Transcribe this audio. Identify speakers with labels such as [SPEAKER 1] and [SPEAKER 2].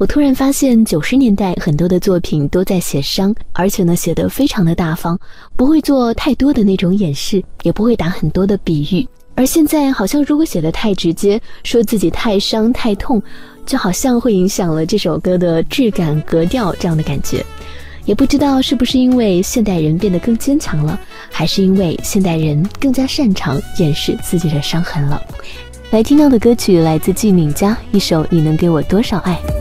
[SPEAKER 1] 我突然发现90年代很多的作品都在写伤，而且呢写得非常的大方，不会做太多的那种掩饰，也不会打很多的比喻。而现在好像如果写得太直接，说自己太伤太痛，就好像会影响了这首歌的质感格调这样的感觉。也不知道是不是因为现代人变得更坚强了，还是因为现代人更加擅长掩饰自己的伤痕了。来听到的歌曲来自季敏佳，一首你能给我多少爱。